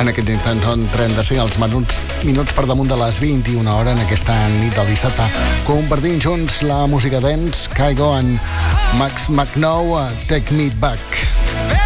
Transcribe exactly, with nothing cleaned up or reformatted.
En aquests instants són trenta-cinc els minuts, minuts per damunt de les vint-i-una hores en aquesta nit del dissabte. Compartint junts la música dance, Kygo and Max McNow, Take Me Back.